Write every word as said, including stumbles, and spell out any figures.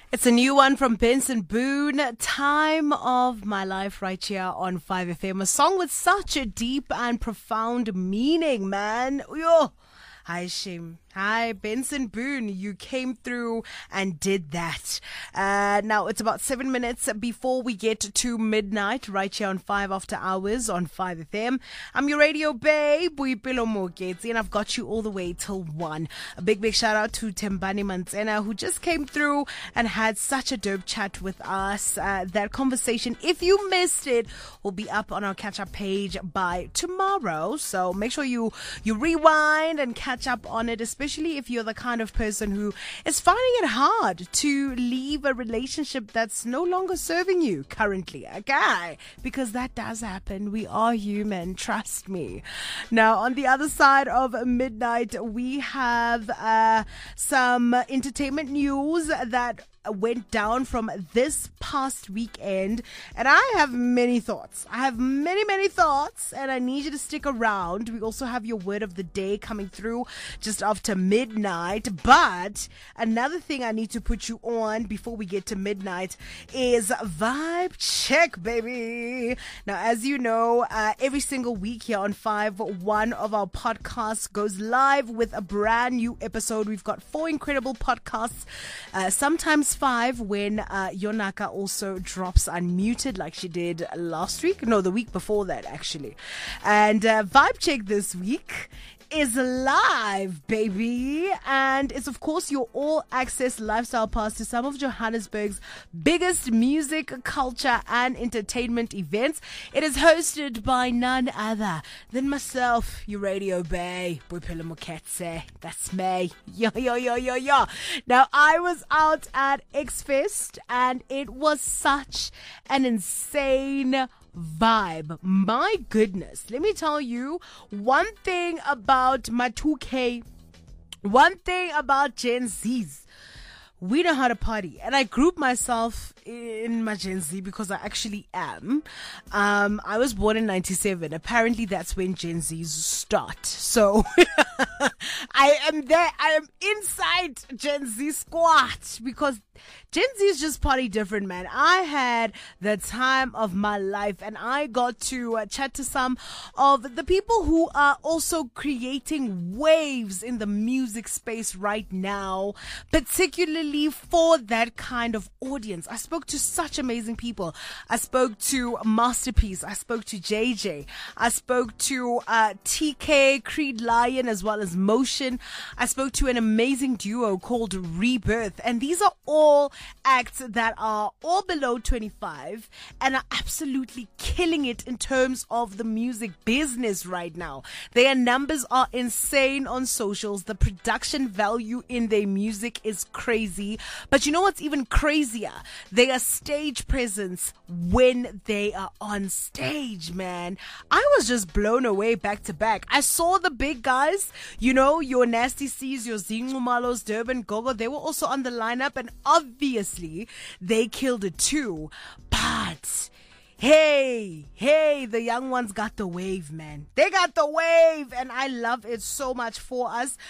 It's a new one from Benson Boone, Time of My Life, right here on five F M. A song with such a deep and profound meaning, man. Yo. Hi, Shim. Hi, Benson Boone. You came through and did that. Uh, now, it's about seven minutes before we get to midnight, right here on five After Hours on five F M. I'm your radio babe, Boipelo Moketsi, and I've got you all the way till one. A big, big shout out to Tembani Mantsena, who just came through and had such a dope chat with us. Uh, that conversation, if you missed it, will be up on our catch-up page by tomorrow. So make sure you, you rewind and catch up on it, especially Especially if you're the kind of person who is finding it hard to leave a relationship that's no longer serving you currently, okay? Because that does happen. We are human, trust me. Now, on the other side of midnight, we have uh, some entertainment news that went down from this past weekend, and I have many thoughts. I have many, many thoughts, and I need you to stick around. We also have your word of the day coming through just after midnight, but another thing I need to put you on before we get to midnight is Vibe Check, baby. Now, as you know, uh, every single week here on five, one of our podcasts goes live with a brand new episode. We've got four incredible podcasts, uh, sometimes five when uh, Yonaka also drops unmuted like she did last week. No, the week before that, actually. And uh, Vibe Check this week is live, baby, and it's of course your all-access lifestyle pass to some of Johannesburg's biggest music, culture, and entertainment events. It is hosted by none other than myself, your radio bae, Boipelo Moketsi. That's me. Yo, yo, yo, yo, yo. Now, I was out at X-Fest, and it was such an insane vibe. My goodness. Let me tell you one thing about my two K, one thing about Gen Zs. We know how to party, and I group myself in my Gen Z because I actually am. Um, I was born in ninety-seven. Apparently, that's when Gen Zs start. So, I am there. I am inside Gen Z squad because Gen Z's just party different, man. I had the time of my life, and I got to uh, chat to some of the people who are also creating waves in the music space right now, particularly for that kind of audience. I spoke to such amazing people. I spoke to Masterpiece. I spoke to J J. I spoke to uh, T K, Creed Lion, as well as Motion. I spoke to an amazing duo called Rebirth, and these are all acts that are all below twenty-five and are absolutely killing it in terms of the music business right now. Their numbers are insane on socials. The production value in their music is crazy. But you know what's even crazier? Their stage presence when they are on stage, man. I was just blown away back to back. I saw the big guys, you know, your Nasty C's, your Zingumalos, Durban Gogo. They were also on the lineup, and obviously they killed it too. But Hey, hey, the young ones got the wave, man. They got the wave, and I love it so much for us.